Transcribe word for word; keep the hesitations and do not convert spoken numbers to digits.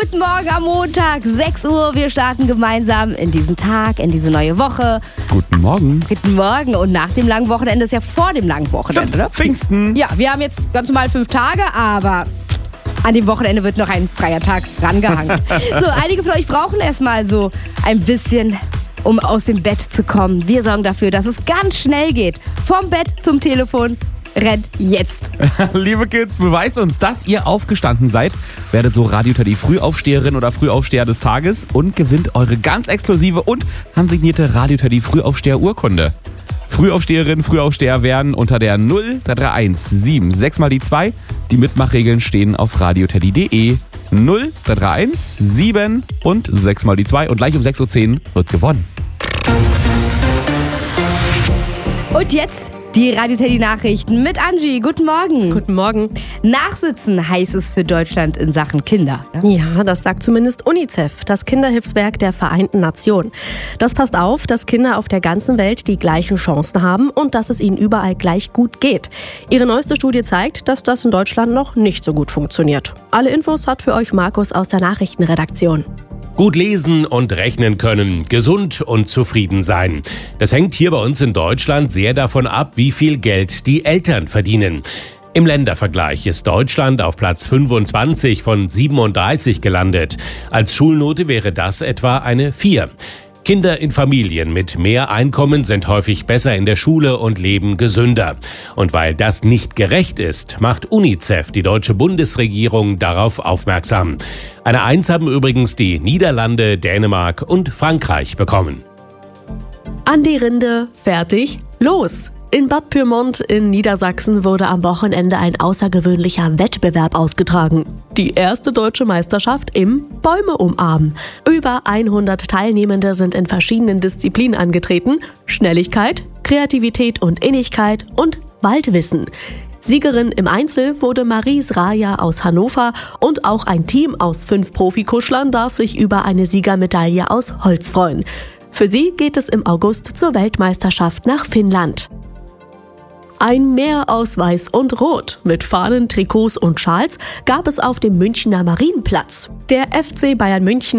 Guten Morgen am Montag, sechs Uhr. Wir starten gemeinsam in diesen Tag, in diese neue Woche. Guten Morgen. Guten Morgen. Und nach dem langen Wochenende ist ja vor dem langen Wochenende, ne? Pfingsten. Ja, wir haben jetzt ganz normal fünf Tage, aber an dem Wochenende wird noch ein freier Tag rangehangen. So, einige von euch brauchen erstmal so ein bisschen, um aus dem Bett zu kommen. Wir sorgen dafür, dass es ganz schnell geht. Vom Bett zum Telefon. Rennt jetzt. Liebe Kids, beweist uns, dass ihr aufgestanden seid. Werdet so Radio Teddy Frühaufsteherin oder Frühaufsteher des Tages und gewinnt eure ganz exklusive und handsignierte Radio Teddy Frühaufsteher Urkunde. Frühaufsteherin, Frühaufsteher werden unter der null drei drei eins sieben sechs mal die zwei. Die Mitmachregeln stehen auf radioteddy punkt de. null drei drei eins sieben und sechs mal die zwei. Und gleich um sechs Uhr zehn wird gewonnen. Und jetzt die Radio Teddy Nachrichten mit Angie. Guten Morgen. Guten Morgen. Nachsitzen heißt es für Deutschland in Sachen Kinder. Ja, das sagt zumindest UNICEF, das Kinderhilfswerk der Vereinten Nationen. Das passt auf, dass Kinder auf der ganzen Welt die gleichen Chancen haben und dass es ihnen überall gleich gut geht. Ihre neueste Studie zeigt, dass das in Deutschland noch nicht so gut funktioniert. Alle Infos hat für euch Markus aus der Nachrichtenredaktion. Gut lesen und rechnen können, gesund und zufrieden sein. Das hängt hier bei uns in Deutschland sehr davon ab, wie viel Geld die Eltern verdienen. Im Ländervergleich ist Deutschland auf Platz fünfundzwanzig von siebenunddreißig gelandet. Als Schulnote wäre das etwa eine vier. Kinder in Familien mit mehr Einkommen sind häufig besser in der Schule und leben gesünder. Und weil das nicht gerecht ist, macht UNICEF, die deutsche Bundesregierung, darauf aufmerksam. Eine Eins haben übrigens die Niederlande, Dänemark und Frankreich bekommen. An die Rinde, fertig, los! In Bad Pyrmont in Niedersachsen wurde am Wochenende ein außergewöhnlicher Wettbewerb ausgetragen. Die erste deutsche Meisterschaft im Bäume umarmen. Über hundert Teilnehmende sind in verschiedenen Disziplinen angetreten. Schnelligkeit, Kreativität und Innigkeit und Waldwissen. Siegerin im Einzel wurde Maries Raja aus Hannover und auch ein Team aus fünf Profikuschlern darf sich über eine Siegermedaille aus Holz freuen. Für sie geht es im August zur Weltmeisterschaft nach Finnland. Ein Meer aus Weiß und Rot mit Fahnen, Trikots und Schals gab es auf dem Münchner Marienplatz. Der F C Bayern München